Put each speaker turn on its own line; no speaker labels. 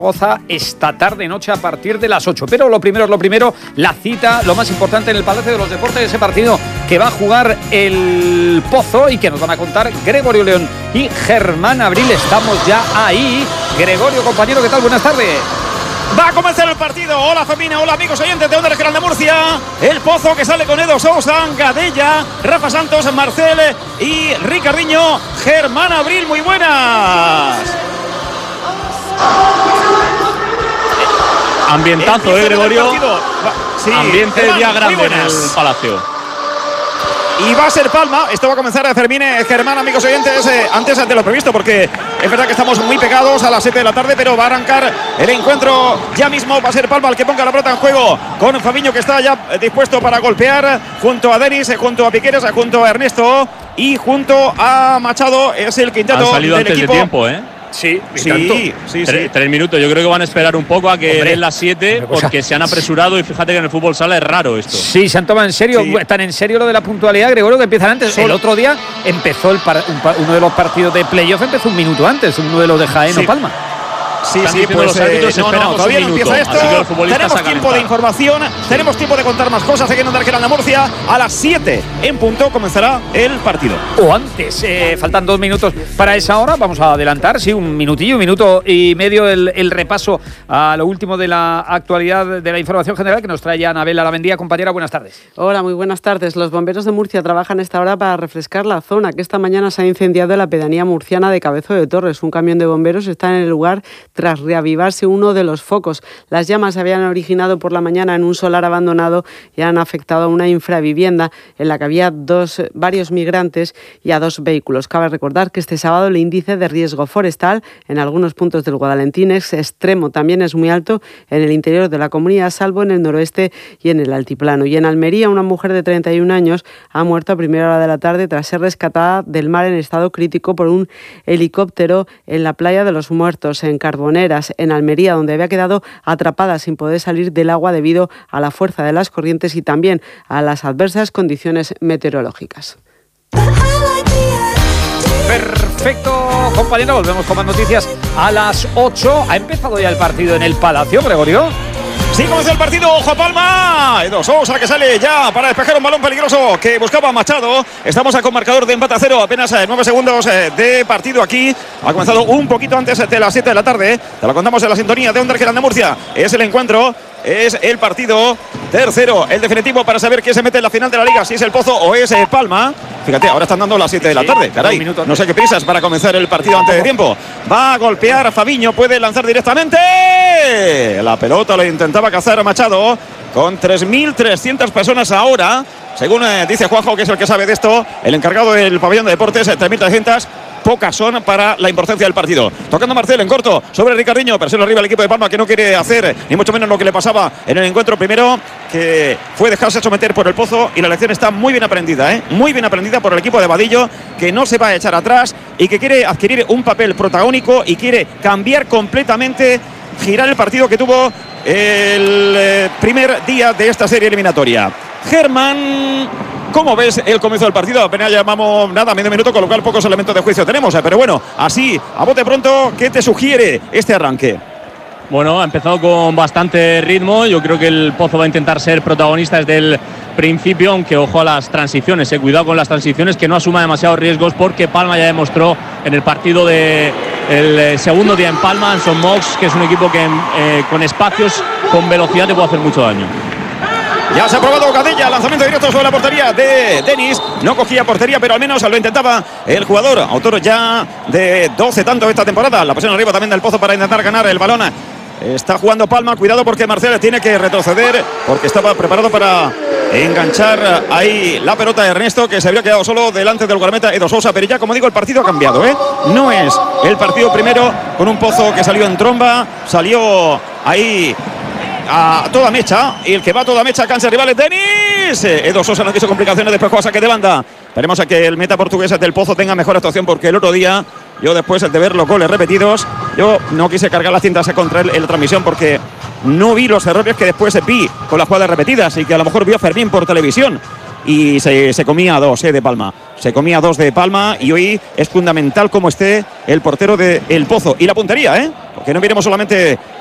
Esta tarde noche a partir de las 8. Pero lo primero es lo primero, la cita, lo más importante en el Palacio de los Deportes, ese partido que va a jugar el Pozo y que nos van a contar Gregorio León y Germán Abril. Estamos ya ahí. Gregorio, compañero, ¿qué tal? Buenas tardes.
Va a comenzar el partido. Hola familia, hola amigos oyentes de Onda Regional de Murcia. El Pozo que sale con Edo Sousa, Gadella, Rafa Santos, Marcel y Ricardiño. Germán Abril, muy buenas.
Ambientazo, Gregorio.
Sí,
ambiente
Germán,
día grande en el Palacio.
Y va a ser Palma. Esto va a comenzar a termine Germán, amigos oyentes, antes de lo previsto, porque es verdad que estamos muy pegados a las 7 de la tarde, pero va a arrancar el encuentro ya mismo. Va a ser Palma el que ponga la pelota en juego, con Fabiño que está ya dispuesto para golpear, junto a Denis, junto a Piqueras, junto a Ernesto y junto a Machado. Es el quinteto
Han salido
del
antes
equipo.
De tiempo, ¿eh?
Sí.
3 minutos. Yo creo que van a esperar un poco a que den las 7 porque se han apresurado y fíjate que en el fútbol sala es raro esto.
Sí, se han tomado en serio, tan en serio lo de la puntualidad, Gregorio, que empiezan antes. El otro día empezó uno de los partidos de playoff, empezó un minuto antes, uno de los de Jaén o Palma.
Sí, pues
los árbitros
todavía no empieza esto. Tenemos tiempo de información, tenemos tiempo de contar más cosas aquí en Onda Regional de Murcia. A las 7 en punto comenzará el partido.
O antes, faltan 2 minutos para esa hora. Vamos a adelantar, sí, un minuto y medio el repaso a lo último de la actualidad de la información general que nos trae ya Anabela Lavendía. Compañera, buenas tardes.
Hola, muy buenas tardes. Los bomberos de Murcia trabajan a esta hora para refrescar la zona que esta mañana se ha incendiado en la pedanía murciana de Cabezo de Torres. Un camión de bomberos está en el lugar tras reavivarse uno de los focos. Las llamas se habían originado por la mañana en un solar abandonado y han afectado a una infravivienda en la que había varios migrantes y a 2 vehículos. Cabe recordar que este sábado el índice de riesgo forestal en algunos puntos del Guadalentín es extremo. También es muy alto en el interior de la comunidad, salvo en el noroeste y en el altiplano. Y en Almería, una mujer de 31 años ha muerto a primera hora de la tarde tras ser rescatada del mar en estado crítico por un helicóptero en la playa de los Muertos, en Carboneras, en Almería, donde había quedado atrapada sin poder salir del agua debido a la fuerza de las corrientes y también a las adversas condiciones meteorológicas.
Perfecto, compañero, volvemos con más noticias a las 8. ¿Ha empezado ya el partido en el Palacio, Gregorio?
Sí, comenzó el partido, ojo a Palma. Edo Sousa que sale ya para despejar un balón peligroso que buscaba Machado. Estamos con marcador de empate a 0, apenas 9 segundos de partido aquí. Ha comenzado un poquito antes de las 7 de la tarde. Te lo contamos en la sintonía de Onda Regional de Murcia. Es el encuentro, es el partido tercero, el definitivo para saber quién se mete en la final de la Liga, si es el Pozo o es Palma. Fíjate, ahora están dando las 7 de la tarde, caray. No sé qué prisas para comenzar el partido antes de tiempo. Va a golpear a Fabiño, puede lanzar directamente. La pelota lo intentaba cazar a Machado con 3.300 personas ahora. Según dice Juanjo, que es el que sabe de esto, el encargado del pabellón de deportes, 3.300. Pocas son para la importancia del partido. Tocando Marcel en corto sobre Ricardiño, presión arriba el equipo de Palma, que no quiere hacer ni mucho menos lo que le pasaba en el encuentro primero, que fue dejarse someter por el Pozo, y la lección está muy bien aprendida, muy bien aprendida por el equipo de Vadillo, que no se va a echar atrás y que quiere adquirir un papel protagónico y quiere cambiar completamente, girar el partido que tuvo el primer día de esta serie eliminatoria. Germán, ¿cómo ves el comienzo del partido? Apenas llamamos medio minuto, con lo cual pocos elementos de juicio tenemos. Pero bueno, así, a bote pronto, ¿qué te sugiere este arranque?
Bueno, ha empezado con bastante ritmo. Yo creo que el Pozo va a intentar ser protagonista desde el principio, aunque ojo a las transiciones, cuidado con las transiciones, que no asuma demasiados riesgos, porque Palma ya demostró en el partido del segundo día en Palma, en Son Mox, que es un equipo que con espacios, con velocidad te puede hacer mucho daño.
Ya se ha probado Gadella, lanzamiento directo sobre la portería de Denis. No cogía portería, pero al menos lo intentaba el jugador, autor ya de 12 tantos esta temporada. La presión arriba también del Pozo para intentar ganar el balón. Está jugando Palma, cuidado porque Marcel tiene que retroceder, porque estaba preparado para enganchar ahí la pelota de Ernesto, que se había quedado solo delante del guardameta Edo Sousa. Pero ya, como digo, el partido ha cambiado, No es el partido primero con un Pozo que salió en tromba, salió ahí a toda mecha, y el que va a toda mecha cansa rivales, Denis. Edo Sousa no quiso complicaciones, después juega saque de banda. Esperemos a que el meta portugués del Pozo tenga mejor actuación, porque el otro día, yo después de ver los goles repetidos, yo no quise cargar las cintas contra él en la transmisión, porque no vi los errores que después vi con las jugadas repetidas y que a lo mejor vio Fermín por televisión. Y se comía 2 de Palma. se comía 2 de Palma y hoy es fundamental como esté el portero de El Pozo. Y la puntería, porque no miremos solamente